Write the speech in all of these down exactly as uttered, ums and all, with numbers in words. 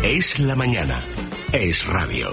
Es la mañana. Es radio.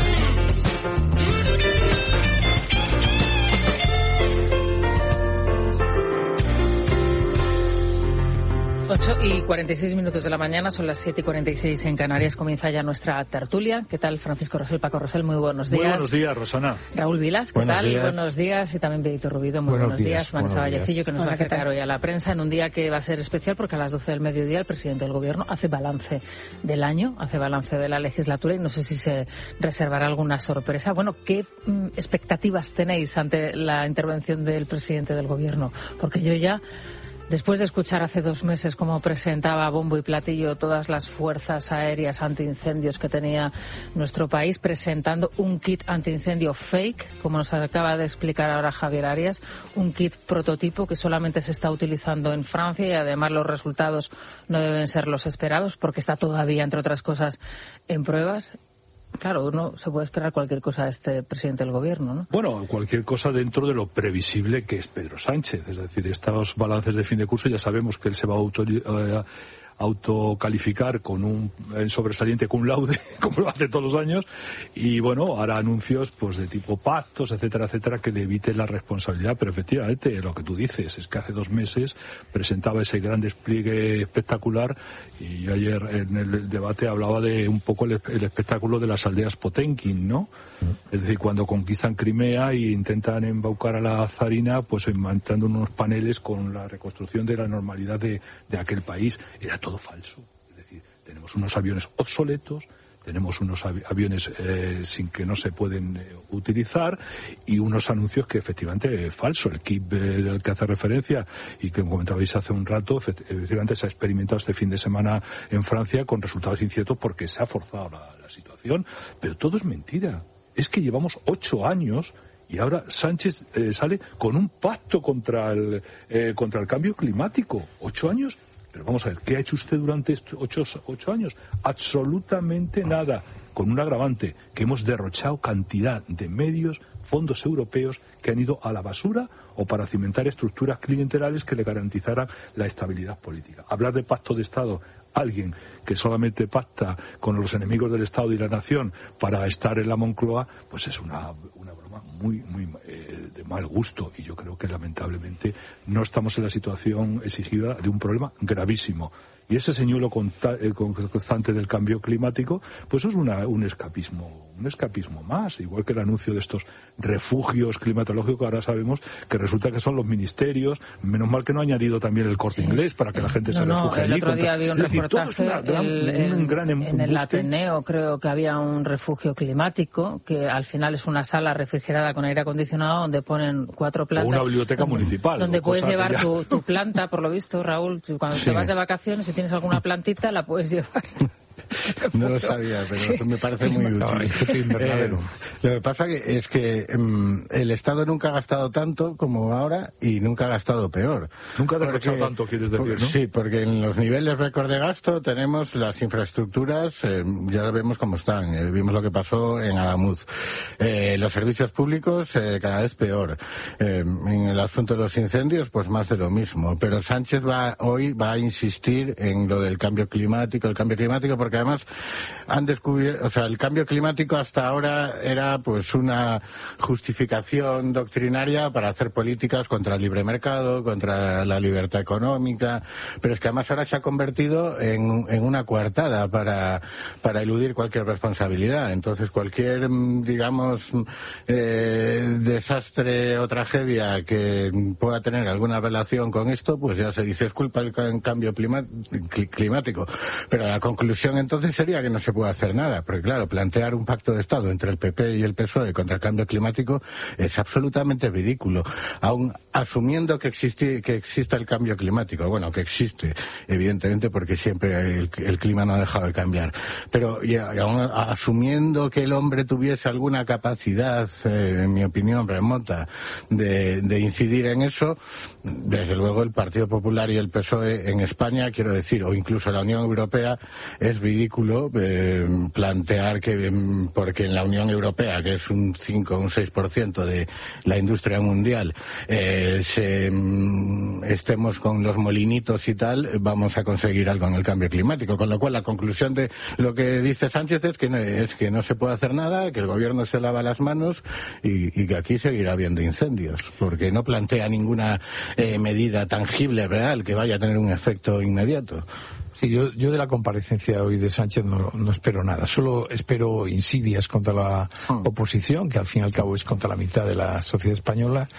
ocho y cuarenta y seis minutos de la mañana, son las siete y cuarenta y seis en Canarias. Comienza ya nuestra tertulia. ¿Qué tal, Francisco Rosell, Paco Rosell? Muy buenos días. Muy buenos días, Rosana. Raúl Vilas, ¿qué buenos tal? Días. Buenos días. Y también Benito Rubido, muy buenos, buenos días. días. Vanessa Vallecillo, que nos Hola, va a acercar hoy a la prensa en un día que va a ser especial porque a las doce del mediodía el presidente del Gobierno hace balance del año, hace balance de la legislatura y no sé si se reservará alguna sorpresa. Bueno, ¿qué mm, expectativas tenéis ante la intervención del presidente del Gobierno? Porque yo ya... Después de escuchar hace dos meses cómo presentaba a bombo y platillo todas las fuerzas aéreas antiincendios que tenía nuestro país, presentando un kit antiincendio fake, como nos acaba de explicar ahora Javier Arias, un kit prototipo que solamente se está utilizando en Francia y además los resultados no deben ser los esperados porque está todavía, entre otras cosas, en pruebas. Claro, uno se puede esperar cualquier cosa de este presidente del Gobierno, ¿no? Bueno, cualquier cosa dentro de lo previsible que es Pedro Sánchez. Es decir, estos balances de fin de curso ya sabemos que él se va a autori- eh, autocalificar con un sobresaliente cum laude, como lo hace todos los años, y bueno, hará anuncios pues de tipo pactos, etcétera, etcétera, que le eviten la responsabilidad. Pero efectivamente, lo que tú dices es que hace dos meses presentaba ese gran despliegue espectacular y yo ayer en el debate hablaba de un poco el, el espectáculo de las aldeas Potemkin, ¿no? Es decir, cuando conquistan Crimea e intentan embaucar a la zarina, pues montando unos paneles con la reconstrucción de la normalidad de, de aquel país. Era todo falso. Es decir, tenemos unos aviones obsoletos, tenemos unos avi- aviones eh, sin que no se pueden eh, utilizar y unos anuncios que efectivamente es falso. El kit eh, del que hace referencia y que comentabais hace un rato, efectivamente se ha experimentado este fin de semana en Francia con resultados inciertos porque se ha forzado la, la situación. Pero todo es mentira. Es que llevamos ocho años y ahora Sánchez eh, sale con un pacto contra el, eh, contra el cambio climático. Ocho años. Pero vamos a ver, ¿qué ha hecho usted durante estos ocho, ocho años? Absolutamente nada. Con un agravante, que hemos derrochado cantidad de medios, fondos europeos que han ido a la basura o para cimentar estructuras clientelares que le garantizaran la estabilidad política. Hablar de pacto de Estado, alguien que solamente pacta con los enemigos del Estado y la nación para estar en la Moncloa, pues es una, una broma muy, muy eh, de mal gusto. Y yo creo que lamentablemente no estamos en la situación exigida de un problema gravísimo. Y ese señuelo constante del cambio climático, pues es una, un escapismo, un escapismo más, igual que el anuncio de estos refugios climatológicos que ahora sabemos que resulta que son los ministerios. Menos mal que no ha añadido también el Corte sí. Inglés para que la gente no, se no, refugie el allí. otro día había un decir, reportaje una gran, el, el, un gran en el Ateneo, creo que había un refugio climático que al final es una sala refrigerada con aire acondicionado donde ponen cuatro plantas. O una biblioteca donde, municipal. Donde puedes llevar ya... tu, tu planta, por lo visto, Raúl, cuando sí. te vas de vacaciones, si tienes alguna plantita, la puedes llevar. No lo sabía, pero sí. me parece muy útil. Eh, lo que pasa que es que um, el Estado nunca ha gastado tanto como ahora y nunca ha gastado peor. Nunca ha derrochado tanto, quieres decir, ¿no? Sí, porque en los niveles récord de gasto tenemos las infraestructuras, eh, ya vemos cómo están, eh, vimos lo que pasó en Adamuz. Eh, los servicios públicos eh, cada vez peor. Eh, en el asunto de los incendios, pues más de lo mismo. Pero Sánchez va hoy va a insistir en lo del cambio climático, el cambio climático, porque además han descubierto, o sea, el cambio climático hasta ahora era pues una justificación doctrinaria para hacer políticas contra el libre mercado, contra la libertad económica, pero es que además ahora se ha convertido en, en una coartada para, para eludir cualquier responsabilidad. Entonces cualquier, digamos, eh, desastre o tragedia que pueda tener alguna relación con esto, pues ya se dice es culpa del cambio climático. Pero la conclusión entonces sería que no se puede hacer nada, porque claro, plantear un pacto de Estado entre el P P y el P S O E contra el cambio climático es absolutamente ridículo, aun asumiendo que existe, que exista el cambio climático, bueno, que existe, evidentemente, porque siempre el, el clima no ha dejado de cambiar, pero y, y aun asumiendo que el hombre tuviese alguna capacidad, eh, en mi opinión, remota, de, de incidir en eso, desde luego el Partido Popular y el P S O E en España, quiero decir, o incluso la Unión Europea, es ridículo eh, plantear que porque en la Unión Europea, que es un cinco o un seis por ciento de la industria mundial, eh, se, estemos con los molinitos y tal, vamos a conseguir algo en el cambio climático. Con lo cual, la conclusión de lo que dice Sánchez es que no, es que no se puede hacer nada, que el gobierno se lava las manos y, y que aquí seguirá habiendo incendios, porque no plantea ninguna eh, medida tangible, real, que vaya a tener un efecto inmediato. Sí, yo, yo de la comparecencia hoy de Sánchez no, no espero nada. Solo espero insidias contra la oposición, que al fin y al cabo es contra la mitad de la sociedad española,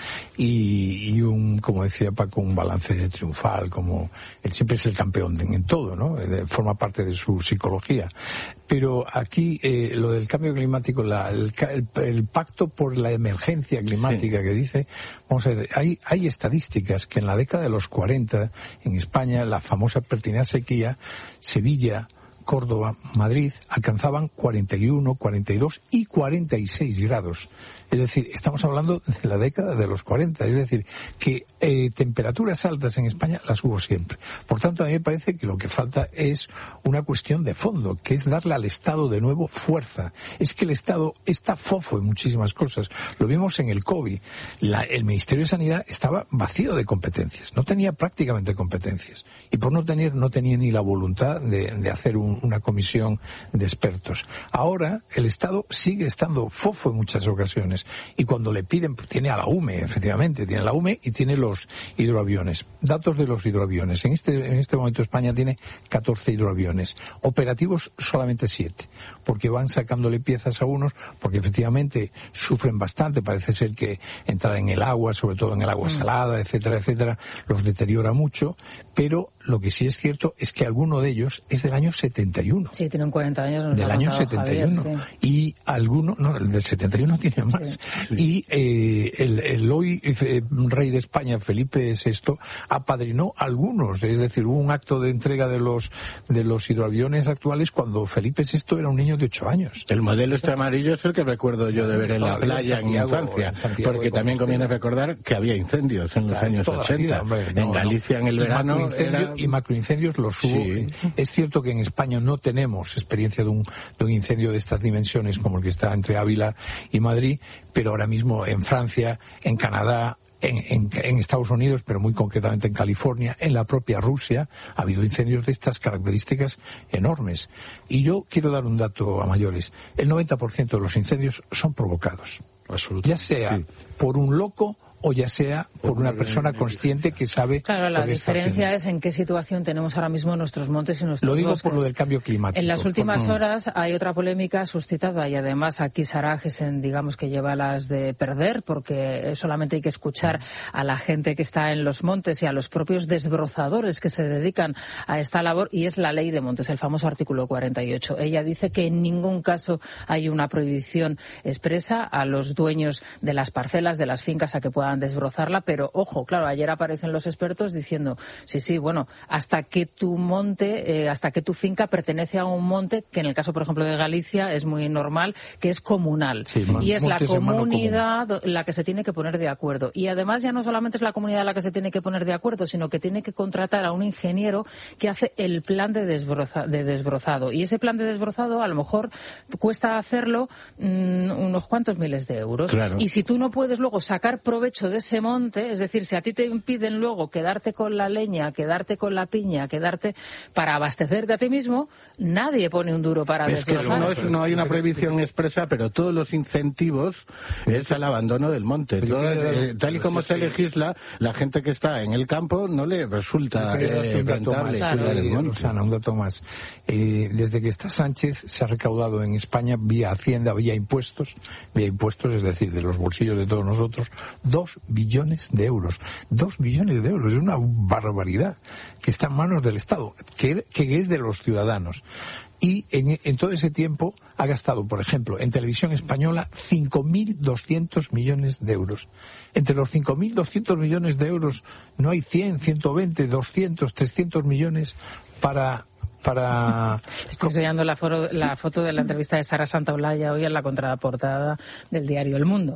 y, y un, como decía Paco, un balance triunfal, como él siempre es el campeón en, en todo, ¿no? De, forma parte de su psicología. Pero aquí, eh, lo del cambio climático, la, el, el, el pacto por la emergencia climática, sí, que dice, vamos a ver, hay, hay estadísticas que en la década de los cuarenta, en España, la famosa pertinaz sequía, Sevilla, Córdoba, Madrid, alcanzaban cuarenta y uno, cuarenta y dos y cuarenta y seis grados. Es decir, estamos hablando de la década de los cuarenta. Es decir, que eh, temperaturas altas en España las hubo siempre. Por tanto, a mí me parece que lo que falta es una cuestión de fondo, que es darle al Estado de nuevo fuerza. Es que el Estado está fofo en muchísimas cosas. Lo vimos en el COVID. La, el Ministerio de Sanidad estaba vacío de competencias. No tenía prácticamente competencias. Y por no tener, no tenía ni la voluntad de, de hacer un, una comisión de expertos. Ahora, el Estado sigue estando fofo en muchas ocasiones. Y cuando le piden, pues tiene a la U M E, efectivamente, tiene a la U M E y tiene los hidroaviones. Datos de los hidroaviones. En este, en este momento España tiene catorce hidroaviones. Operativos solamente siete. Porque van sacándole piezas a unos, porque efectivamente sufren bastante. Parece ser que entrar en el agua, sobre todo en el agua salada, etcétera, etcétera, los deteriora mucho. Pero lo que sí es cierto es que alguno de ellos es del año setenta y uno. Sí, tienen cuarenta años. Nos del año setenta y uno. Javier, sí. Y alguno, no, el del setenta y uno tiene más. Sí. Sí. Y eh, el, el hoy eh, rey de España, Felipe sexto, apadrinó algunos. Es decir, hubo un acto de entrega de los de los hidroaviones actuales cuando Felipe sexto era un niño de ocho años. El modelo este amarillo es el que recuerdo yo de ver en la playa en mi infancia. Porque también conviene recordar que había incendios en los claro, años ochenta. Vida, hombre, no, en Galicia, no. En el verano... Era... Y macroincendios los hubo. Sí. Es cierto que en España no tenemos experiencia de un, de un incendio de estas dimensiones como el que está entre Ávila y Madrid, pero ahora mismo en Francia, en Canadá, En, en, en Estados Unidos, pero muy concretamente en California, en la propia Rusia, ha habido incendios de estas características enormes. Y yo quiero dar un dato a mayores. El noventa por ciento de los incendios son provocados. Ya sea sí. por un loco o ya sea por una persona consciente que sabe... Claro, la diferencia es en qué situación tenemos ahora mismo nuestros montes y nuestros bosques. Lo digo bosques. por lo del cambio climático. En las últimas por... horas hay otra polémica suscitada y además aquí Sara Gessen, digamos que lleva las de perder porque solamente hay que escuchar a la gente que está en los montes y a los propios desbrozadores que se dedican a esta labor y es la ley de montes, el famoso artículo cuarenta y ocho. Ella dice que en ningún caso hay una prohibición expresa a los dueños de las parcelas, de las fincas a que puedan desbrozarla, pero ojo, claro, ayer aparecen los expertos diciendo, sí, sí, bueno, hasta que tu monte, eh, hasta que tu finca pertenece a un monte, que en el caso, por ejemplo, de Galicia es muy normal, que es comunal. Sí, y es la comunidad la que se tiene que poner de acuerdo. Y además ya no solamente es la comunidad la que se tiene que poner de acuerdo, sino que tiene que contratar a un ingeniero que hace el plan de, desbroza, de desbrozado. Y ese plan de desbrozado a lo mejor cuesta hacerlo mmm, unos cuantos miles de euros. Claro. Y si tú no puedes luego sacar provecho de ese monte, es decir, si a ti te impiden luego quedarte con la leña, quedarte con la piña, quedarte para abastecerte a ti mismo, nadie pone un duro para es desbrozar. Que no, es, no hay una prohibición expresa, pero todos los incentivos es al abandono del monte. Todo, eh, tal y como se legisla, la gente que está en el campo no le resulta eh, rentable. Rosana, un dato más. Eh, desde que está Sánchez se ha recaudado en España vía Hacienda, vía impuestos, vía impuestos, es decir, de los bolsillos de todos nosotros, dos billones de euros. Dos billones de euros. Es una barbaridad que está en manos del Estado, que, que es de los ciudadanos. Y en, en todo ese tiempo ha gastado, por ejemplo, en televisión española cinco mil doscientos millones de euros. Entre los cinco mil doscientos millones de euros no hay cien, ciento veinte, doscientos, trescientos millones para... para... Estoy enseñando la, foro, la foto de la entrevista de Sara Santaolalla hoy en la contraportada del diario El Mundo.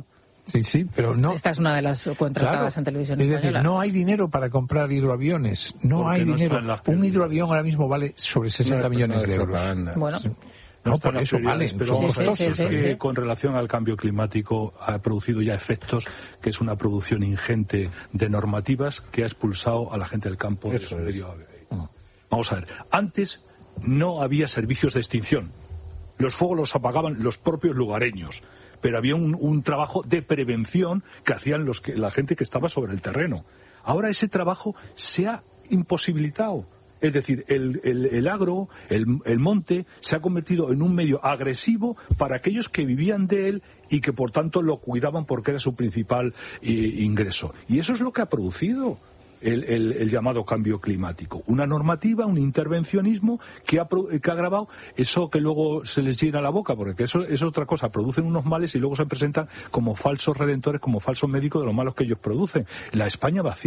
Sí, sí, pero no... Esta es una de las contratadas claro, en televisión es española. decir, no hay dinero para comprar hidroaviones. No Porque hay no dinero. Un hidroavión ahora mismo vale sobre sesenta no, millones no de euros. propaganda. Bueno... No, No por eso vale, pero sí, sí, sí, sí, que sí. con relación al cambio climático ha producido ya efectos, que es una producción ingente de normativas que ha expulsado a la gente del campo de su medio. Vamos a ver, antes no había servicios de extinción. Los fuegos los apagaban los propios lugareños, pero había un, un trabajo de prevención que hacían los que, la gente que estaba sobre el terreno. Ahora ese trabajo se ha imposibilitado. Es decir, el, el, el agro, el, el monte, se ha convertido en un medio agresivo para aquellos que vivían de él y que por tanto lo cuidaban porque era su principal eh, ingreso. Y eso es lo que ha producido el, el, el llamado cambio climático. Una normativa, un intervencionismo que ha, que ha agravado eso que luego se les llena la boca, porque eso es otra cosa. Producen unos males y luego se presentan como falsos redentores, como falsos médicos de los malos que ellos producen. La España vacía.